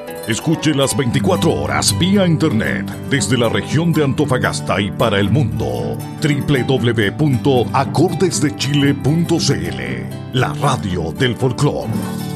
Escuche las 24 horas vía internet desde la región de Antofagasta y para el mundo. www.acordesdechile.cl, la radio del folclore.